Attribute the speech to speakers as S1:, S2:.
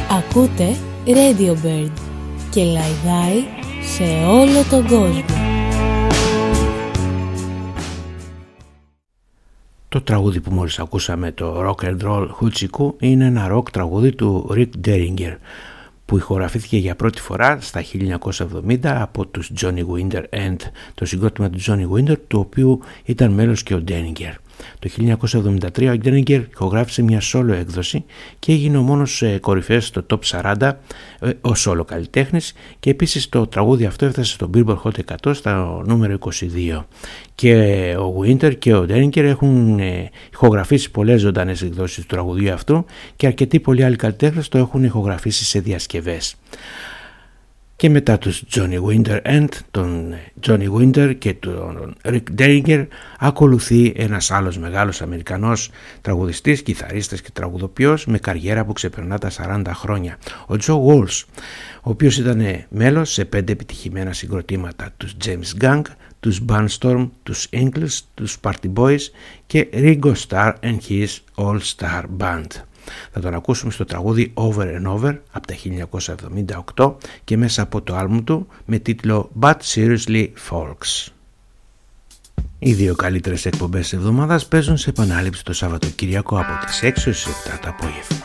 S1: Ακούτε Radio Bird και λαϊδάει σε όλο τον κόσμο.
S2: Το τραγούδι που μόλις ακούσαμε, το Rock and Roll Hoochie είναι ένα rock τραγούδι του Rick Derringer που ηχογραφήθηκε για πρώτη φορά στα 1970 από τους Johnny Winter and το συγκρότημα του Johnny Winter, του οποίου ήταν μέλος και ο Derringer. Το 1973 ο Derringer ηχογράφησε μια solo έκδοση και έγινε ο μόνος κορυφαίος στο Top 40 ως solo καλλιτέχνης, και επίσης το τραγούδι αυτό έφτασε στο Billboard Hot 100 στα νούμερο 22. Και ο Winter και ο Derringer έχουν ηχογραφήσει πολλές ζωντανές εκδόσεις του τραγουδιού αυτού και αρκετοί πολλοί άλλοι καλλιτέχνες το έχουν ηχογραφήσει σε διασκευές. Και μετά τους Johnny Winter and τον Johnny Winter και τον Rick Derringer ακολουθεί ένας άλλος μεγάλος Αμερικανός τραγουδιστής, κιθαρίστας και τραγουδοποιός με καριέρα που ξεπερνά τα 40 χρόνια, ο Joe Walsh, ο οποίος ήταν μέλος σε 5 επιτυχημένα συγκροτήματα, τους James Gang, τους Barnstorm, τους Eagles, τους Party Boys και Ringo Starr and his All Star Band. Θα τον ακούσουμε στο τραγούδι Over and Over από τα 1978 και μέσα από το άλμπουμ του με τίτλο But Seriously Folks. Οι δύο καλύτερες εκπομπές της εβδομάδας παίζουν σε επανάληψη το Σαββατοκύριακο από τις 6 έως 7 το απόγευμα.